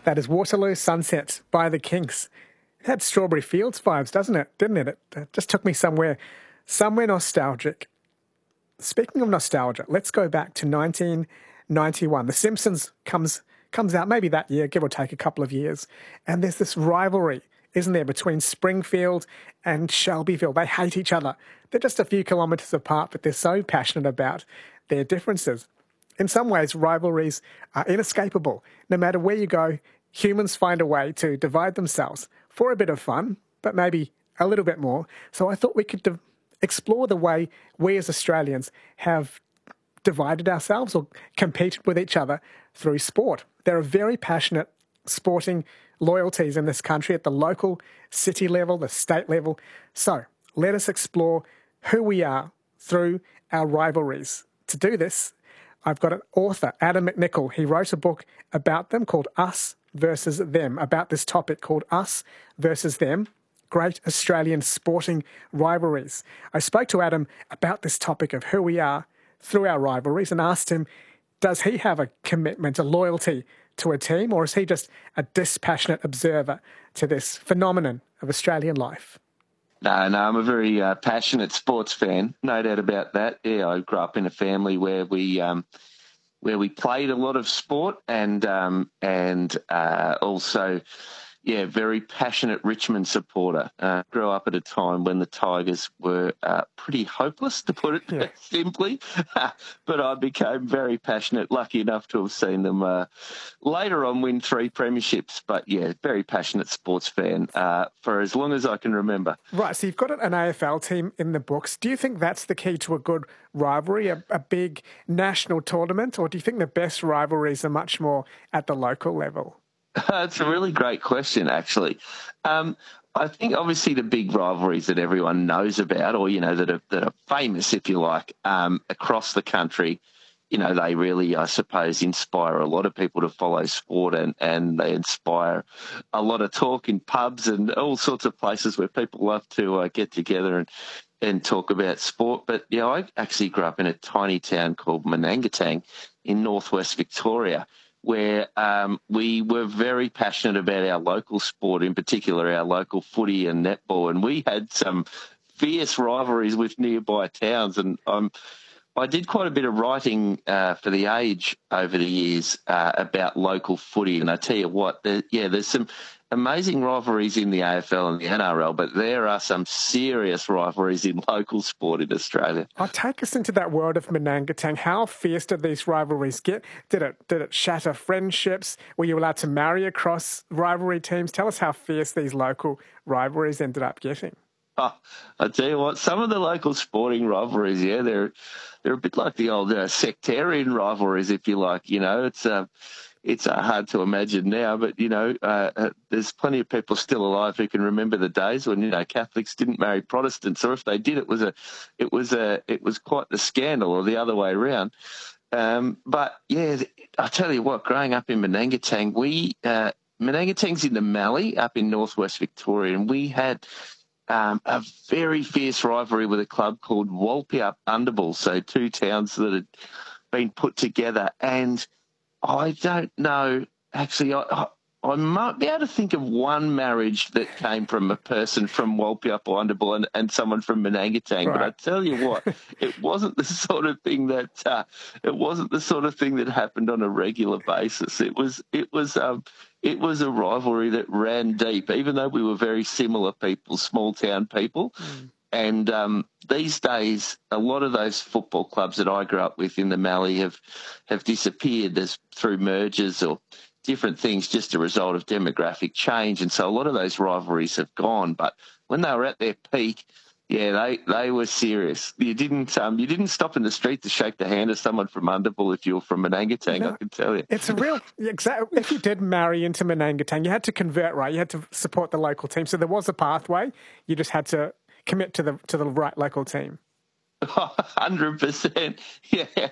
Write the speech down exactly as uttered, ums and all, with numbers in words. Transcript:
That is Waterloo Sunset by the Kinks. It had Strawberry Fields vibes, doesn't it? Didn't it? It just took me somewhere, somewhere nostalgic. Speaking of nostalgia, let's go back to nineteen ninety-one. The Simpsons comes comes out maybe that year, give or take a couple of years. And there's this rivalry, isn't there, between Springfield and Shelbyville. They hate each other. They're just a few kilometres apart, but they're so passionate about their differences. In some ways, rivalries are inescapable. No matter where you go, humans find a way to divide themselves for a bit of fun, but maybe a little bit more. So I thought we could de- explore the way we as Australians have divided ourselves or competed with each other through sport. There are very passionate sporting loyalties in this country at the local, city level, the state level. So let us explore who we are through our rivalries. To do this, I've got an author, Adam McNichol. He wrote a book about them called Us versus Them, about this topic called Us versus Them, Great Australian Sporting Rivalries. I spoke to Adam about this topic of who we are through our rivalries and asked him, does he have a commitment, a loyalty to a team, or is he just a dispassionate observer to this phenomenon of Australian life? No, no, I'm a very uh, passionate sports fan, no doubt about that. Yeah, I grew up in a family where we um, where we played a lot of sport, and um, and uh, also, yeah, very passionate Richmond supporter. Uh, grew up at a time when the Tigers were uh, pretty hopeless, to put it yeah. simply. But I became very passionate, lucky enough to have seen them uh, later on win three premierships. But, yeah, very passionate sports fan uh, for as long as I can remember. Right, so you've got an A F L team in the books. Do you think that's the key to a good rivalry, a, a big national tournament, or do you think the best rivalries are much more at the local level? It's a really great question, actually. Um, I think obviously the big rivalries that everyone knows about, or, you know, that are, that are famous, if you like, um, across the country, you know, they really, I suppose, inspire a lot of people to follow sport, and, and they inspire a lot of talk in pubs and all sorts of places where people love to uh, get together and, and talk about sport. But, you know, I actually grew up in a tiny town called Manangatang in northwest Victoria, where um, we were very passionate about our local sport, in particular our local footy and netball, and we had some fierce rivalries with nearby towns. And um, I did quite a bit of writing uh, for The Age over the years uh, about local footy, and I tell you what, there, yeah, there's some amazing rivalries in the A F L and the N R L, but there are some serious rivalries in local sport in Australia. I'll take us into that world of Manangatang. How fierce did these rivalries get? Did it did it shatter friendships? Were you allowed to marry across rivalry teams? Tell us how fierce these local rivalries ended up getting. Oh, I tell you what, some of the local sporting rivalries, yeah, they're they're a bit like the old uh, sectarian rivalries, if you like. You know, it's uh, it's uh, hard to imagine now, but you know, uh, uh, there's plenty of people still alive who can remember the days when, you know, Catholics didn't marry Protestants, or if they did, it was a it was a it was quite the scandal, or the other way around. Um, but yeah, I tell you what, growing up in Manangatang, we uh, Manangatang's in the Mallee up in northwest Victoria, and we had Um, a very fierce rivalry with a club called Walpiup Underbull, so two towns that had been put together. And I don't know, actually, I, I, I might be able to think of one marriage that came from a person from Walpiup or Underbull and, and someone from Manangatang. Right. But I tell you what, it wasn't the sort of thing that uh, it wasn't the sort of thing that happened on a regular basis. It was it was. Um, It was a rivalry that ran deep, even though we were very similar people, small town people. Mm. And um, these days, a lot of those football clubs that I grew up with in the Mallee have, have disappeared as through mergers or different things, just a result of demographic change. And so a lot of those rivalries have gone. But when they were at their peak, yeah, they, they were serious. You didn't um you didn't stop in the street to shake the hand of someone from Underbull if you were from Manangatang, no, I can tell you. It's a real exactly. If you did marry into Manangatang, you had to convert, right? You had to support the local team. So there was a pathway. You just had to commit to the to the right local team. one hundred percent. Yeah,